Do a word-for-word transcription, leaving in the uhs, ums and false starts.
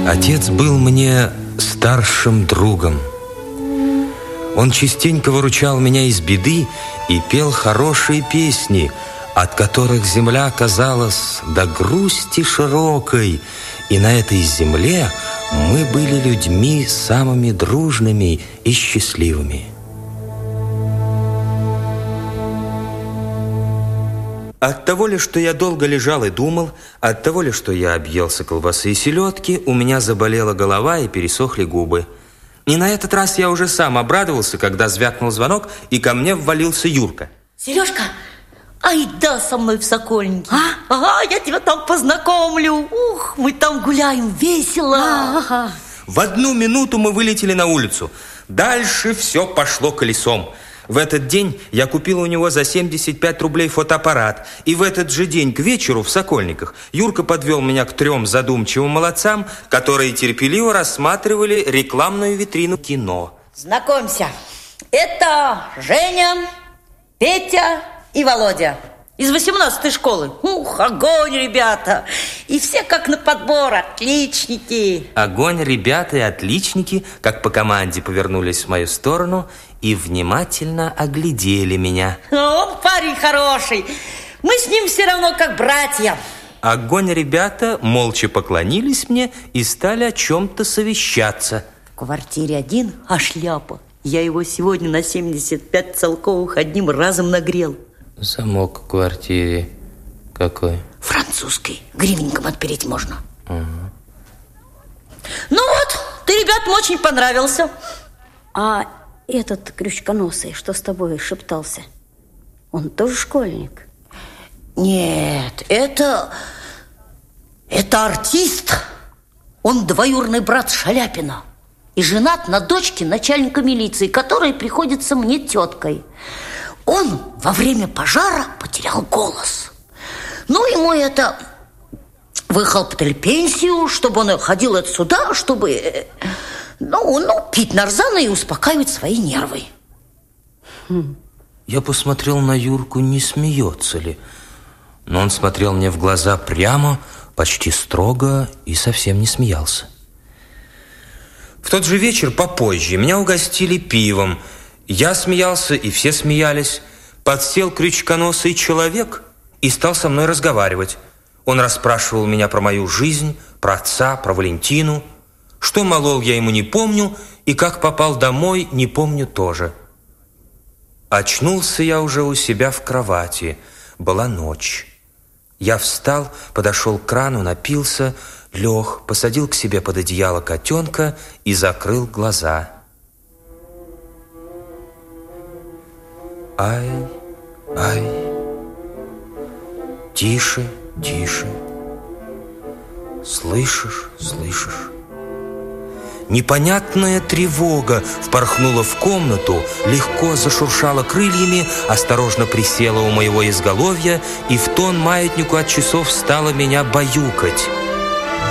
Отец был мне старшим другом. Он частенько выручал меня из беды и пел хорошие песни, от которых земля казалась до грусти широкой, и на этой земле мы были людьми самыми дружными и счастливыми. От того ли, что я долго лежал и думал, от того ли, что я объелся колбасы и селедки, у меня заболела голова и пересохли губы. И на этот раз я уже сам обрадовался, когда звякнул звонок, и ко мне ввалился Юрка. Сережка, айда со мной в Сокольники. А? Ага, я тебя там познакомлю. Ух, мы там гуляем весело. А, ага. В одну минуту мы вылетели на улицу. Дальше все пошло колесом. В этот день я купил у него за семьдесят пять рублей фотоаппарат. И в этот же день к вечеру в Сокольниках Юрка подвел меня к трем задумчивым молодцам, которые терпеливо рассматривали рекламную витрину кино. Знакомься, это Женя, Петя и Володя из восемнадцатой школы. Ух, огонь, ребята! И все как на подбор, отличники. Огонь, ребята и отличники, как по команде, повернулись в мою сторону и внимательно оглядели меня. Он парень хороший. Мы с ним все равно как братья. Огонь, ребята молча поклонились мне и стали о чем-то совещаться. В квартире один, а шляпа. Я его сегодня на семьдесят пять целковых одним разом нагрел. Замок в квартире какой? Французский. Гривенником отпереть можно. Угу. Ну вот, ты ребятам очень понравился. А этот крючконосый, что с тобой шептался, он тоже школьник? Нет, это... Это артист. Он двоюродный брат Шаляпина. И женат на дочке начальника милиции, которая приходится мне теткой. Он во время пожара потерял голос. Ну, ему это... выхлопотали пенсию, чтобы он ходил отсюда, чтобы... Ну, ну, пить нарзана и успокаивать свои нервы. Хм. Я посмотрел на Юрку, не смеется ли. Но он смотрел мне в глаза прямо, почти строго и совсем не смеялся. В тот же вечер, попозже, меня угостили пивом. Я смеялся, и все смеялись. Подсел крючконосый человек и стал со мной разговаривать. Он расспрашивал меня про мою жизнь, про отца, про Валентину. Что молол, я ему не помню, и как попал домой, не помню тоже. Очнулся я уже у себя в кровати. Была ночь. Я встал, подошел к крану, напился, лег, посадил к себе под одеяло котенка и закрыл глаза. Ай, ай, тише, тише. Слышишь, слышишь? Непонятная тревога впорхнула в комнату, легко зашуршала крыльями, осторожно присела у моего изголовья и в тон маятнику от часов стала меня баюкать.